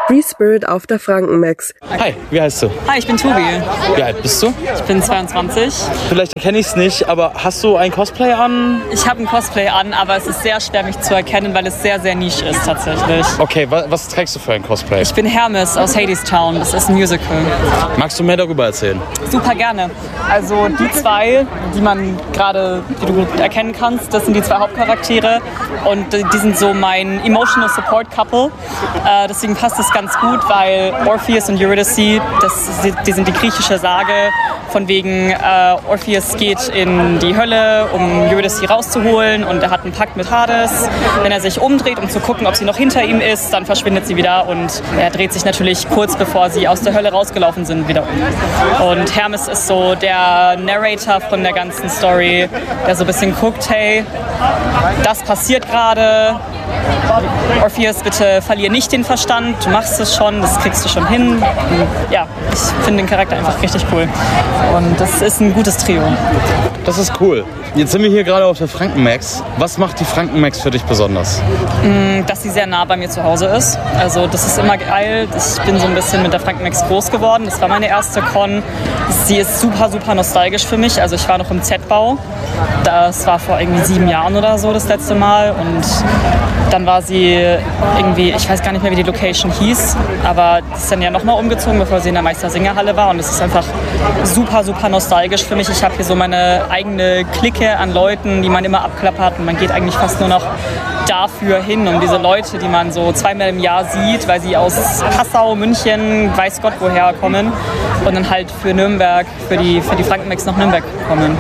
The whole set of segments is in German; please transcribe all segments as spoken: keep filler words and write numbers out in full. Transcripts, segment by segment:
Free Spirit auf der Frankenmax. Hi, wie heißt du? Hi, ich bin Tobi. Wie alt bist du? Ich bin zweiundzwanzig. Vielleicht erkenne ich es nicht, aber hast du ein Cosplay an? Ich habe ein Cosplay an, aber es ist sehr schwer, mich zu erkennen, weil es sehr, sehr niche ist tatsächlich. Okay, wa was trägst du für ein Cosplay? Ich bin Hermes aus Hadestown. Das ist ein Musical. Magst du mehr darüber erzählen? Super gerne. Also die zwei, die man gerade, die du gut erkennen kannst, das sind die zwei Hauptcharaktere und die sind so mein Emotional Support Couple. Äh, deswegen passt es ganz gut, weil Orpheus und Eurydice, das, die sind die griechische Sage, von wegen äh, Orpheus geht in die Hölle, um Eurydice rauszuholen und er hat einen Pakt mit Hades. Wenn er sich umdreht, um zu gucken, ob sie noch hinter ihm ist, dann verschwindet sie wieder und er dreht sich natürlich kurz bevor sie aus der Hölle rausgelaufen sind wieder um. Und Hermes ist so der Narrator von der ganzen Story, der so ein bisschen guckt, hey, das passiert gerade. Orpheus, bitte verlier nicht den Verstand, du machst es schon, das kriegst du schon hin. Und ja, ich finde den Charakter einfach richtig cool. Und das ist ein gutes Trio. Das ist cool. Jetzt sind wir hier gerade auf der Frankenmax. Was macht die Frankenmax für dich besonders? Dass sie sehr nah bei mir zu Hause ist. Also das ist immer geil. Ich bin so ein bisschen mit der Frankenmax groß geworden. Das war meine erste Con. Sie ist super, super nostalgisch für mich. Also ich war noch im Z-Bau. Das war vor irgendwie sieben Jahren oder so das letzte Mal. Und dann war sie irgendwie, ich weiß gar nicht mehr, wie die Location hieß, aber die ist dann ja nochmal umgezogen, bevor sie in der Meister-Singer-Halle war. Und es ist einfach super, super nostalgisch für mich. Ich habe hier so meine eigene Clique an Leuten, die man immer abklappert. Und man geht eigentlich fast nur noch dafür hin, um diese Leute, die man so zweimal im Jahr sieht, weil sie aus Passau, München, weiß Gott woher kommen und dann halt für Nürnberg, für die, für die Frankenmax nach Nürnberg kommen.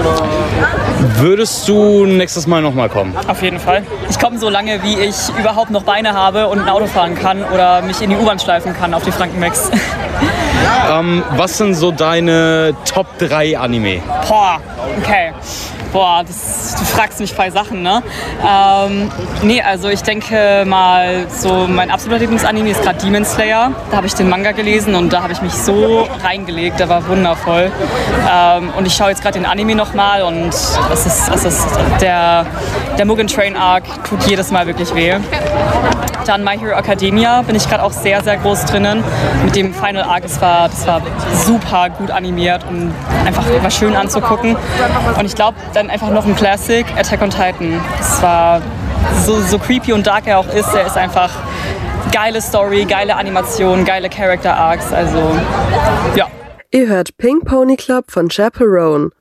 Würdest du nächstes Mal nochmal kommen? Auf jeden Fall. Ich komme so lange, wie ich überhaupt noch Beine habe und ein Auto fahren kann oder mich in die U-Bahn schleifen kann auf die Frankenmax. ähm, was sind so deine Top drei Anime? Boah, okay. Boah, das, du fragst mich zwei Sachen, ne? Ähm, nee, also ich denke mal, so mein absoluter Lieblingsanime ist gerade Demon Slayer. Da habe ich den Manga gelesen und da habe ich mich so reingelegt, der war wundervoll. Ähm, und ich schaue jetzt gerade den Anime nochmal und es ist, es ist der, der Mugen Train Arc tut jedes Mal wirklich weh. Dann My Hero Academia bin ich gerade auch sehr, sehr groß drinnen. Mit dem Final Arc, das war, das war super gut animiert und einfach war schön anzugucken. Und ich glaube, dann einfach noch ein Classic, Attack on Titan. Das war so, so creepy und dark er auch ist, er ist einfach geile Story, geile Animation, geile Character Arcs, also ja. Ihr hört Pink Pony Club von Chaperone.